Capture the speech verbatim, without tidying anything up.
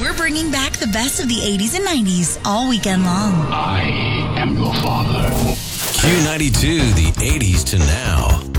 We're bringing back the best of the eighties and nineties all weekend long. I am your father. Q ninety-two, the eighties to now.